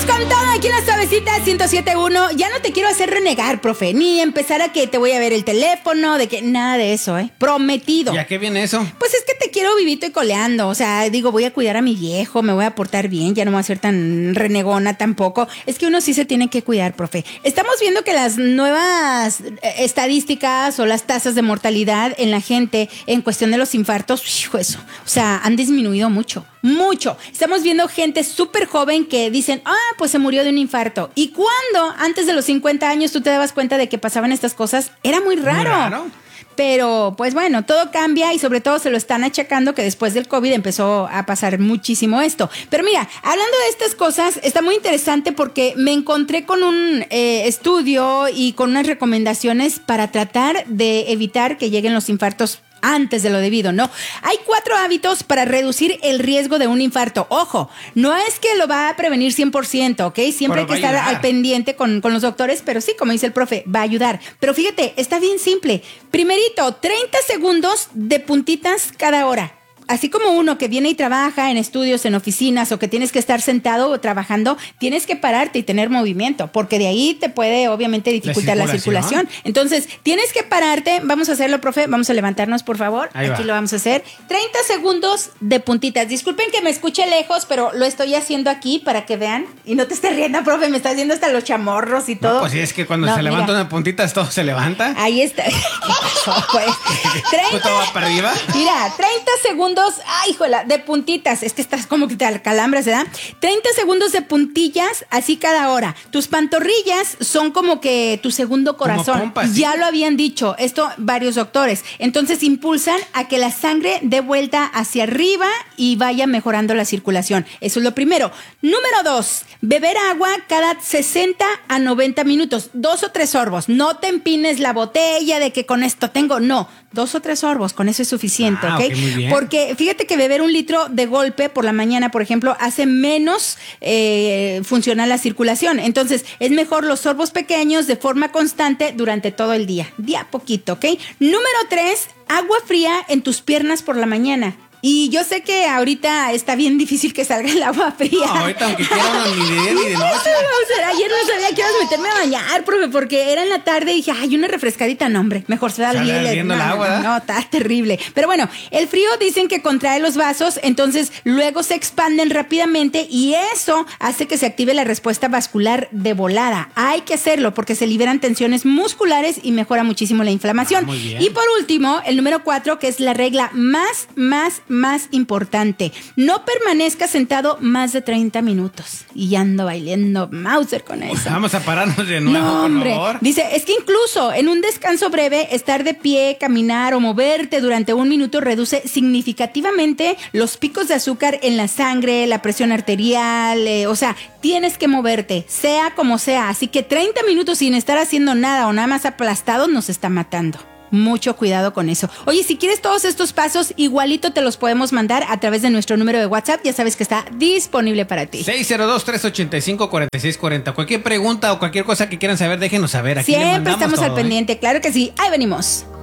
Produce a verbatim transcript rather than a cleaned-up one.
con todo aquí en la suavecita ciento siete punto uno. Ya no te quiero hacer renegar, profe, ni empezar a que te voy a ver el teléfono, de que nada de eso, ¿eh? Prometido. ¿Y a qué viene eso? Pues es que te quiero vivito y coleando. O sea, digo, voy a cuidar a mi viejo, me voy a portar bien, ya no voy a ser tan renegona tampoco. Es que uno sí se tiene que cuidar, profe. Estamos viendo que las nuevas estadísticas o las tasas de mortalidad en la gente en cuestión de los infartos, hijo, eso, o sea, han disminuido mucho. Mucho. Estamos viendo gente súper joven que dicen, ah, pues se murió de un infarto. Y cuando antes de los cincuenta años tú te dabas cuenta de que pasaban estas cosas, era muy raro. Muy raro. Pero, pues bueno, todo cambia y sobre todo se lo están achacando que después del COVID empezó a pasar muchísimo esto. Pero mira, hablando de estas cosas, está muy interesante porque me encontré con un eh, estudio y con unas recomendaciones para tratar de evitar que lleguen los infartos antes de lo debido, ¿no? Hay cuatro hábitos para reducir el riesgo de un infarto. Ojo, no es que lo va a prevenir cien por ciento, ¿ok? Siempre pero hay que estar al pendiente con, con los doctores, pero sí, como dice el profe, va a ayudar. Pero fíjate, está bien simple. Primerito, treinta segundos de puntitas cada hora. Así como uno que viene y trabaja en estudios, en oficinas, o que tienes que estar sentado o trabajando, tienes que pararte y tener movimiento, porque de ahí te puede obviamente dificultar la circulación. La circulación. Entonces, tienes que pararte. Vamos a hacerlo, profe. Vamos a levantarnos, por favor. Ahí Aquí va. Lo vamos a hacer. treinta segundos de puntitas. Disculpen que me escuche lejos, pero lo estoy haciendo aquí para que vean. Y no te estés riendo, profe. Me estás viendo hasta los chamorros y todo. No, pues sí, es que cuando no, se levanta una puntita, todo se levanta. Ahí está. ¿Qué pasó, pues? treinta, ¿todo va para arriba? Mira, treinta segundos. Ay, híjola, de puntitas. Es que estás como que te calambras, ¿verdad? treinta segundos de puntillas, así cada hora. Tus pantorrillas son como que tu segundo corazón. Pompa, ¿sí? Ya lo habían dicho esto varios doctores. Entonces impulsan a que la sangre dé vuelta hacia arriba y vaya mejorando la circulación. Eso es lo primero. Número dos, beber agua cada sesenta a noventa minutos. Dos o tres sorbos. No te empines la botella de que con esto tengo. No, dos o tres sorbos. Con eso es suficiente, ah, ¿ok? okay, muy bien. Porque fíjate que beber un litro de golpe por la mañana, por ejemplo, hace menos eh, funcional la circulación. Entonces, es mejor los sorbos pequeños de forma constante durante todo el día. Día a poquito, ¿ok? Número tres, agua fría en tus piernas por la mañana. Y yo sé que ahorita está bien difícil que salga el agua fría. No, ahorita aunque quieran ni de día ni de noche. Ayer no sabía que ibas a meterme a bañar, profe, porque era en la tarde y dije, ay, una refrescadita, no, hombre, mejor se da el hielo. No, el agua, no, está terrible. Pero bueno, el frío dicen que contrae los vasos, entonces luego se expanden rápidamente y eso hace que se active la respuesta vascular de volada. Hay que hacerlo porque se liberan tensiones musculares y mejora muchísimo la inflamación. Ah, muy bien. Y por último, el número cuatro, que es la regla más, más, más importante. No permanezca sentado más de treinta minutos. Y ya ando bailando Mauser con eso. Vamos a pararnos de nuevo, no, hombre. por favor. Dice, es que incluso en un descanso breve, estar de pie, caminar o moverte durante un minuto reduce significativamente los picos de azúcar en la sangre, la presión arterial, eh, o sea, tienes que moverte, sea como sea. Así que treinta minutos sin estar haciendo nada o nada más aplastado nos está matando. Mucho cuidado con eso. Oye, si quieres todos estos pasos, igualito te los podemos mandar a través de nuestro número de WhatsApp. Ya sabes que está disponible para ti. seis cero dos, tres ocho cinco, cuatro seis cuatro cero. Cualquier pregunta o cualquier cosa que quieran saber, déjenos saber. Aquí siempre le mandamos estamos todo, al pendiente, ¿eh? Claro que sí. Ahí venimos.